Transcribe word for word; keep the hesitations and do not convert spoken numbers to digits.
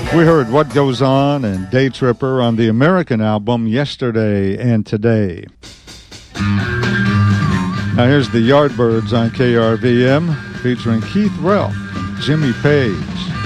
We heard What Goes On and Day Tripper on the American album Yesterday and Today. Now here's the Yardbirds on K R V M featuring Keith Relf and Jimmy Page.